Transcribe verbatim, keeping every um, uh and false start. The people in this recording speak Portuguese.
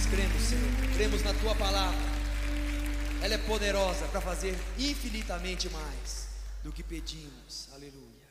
Nós cremos, Senhor, cremos na Tua palavra. Ela é poderosa para fazer infinitamente mais do que pedimos. Aleluia.